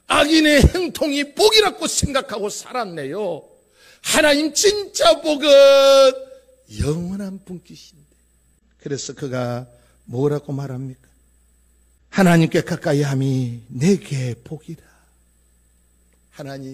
악인의 행통이 복이라고 생각하고 살았네요. 하나님 진짜 복은 영원한 분깃인데. 그래서 그가 뭐라고 말합니까? 하나님께 가까이 함이 내게 복이라. 하나님,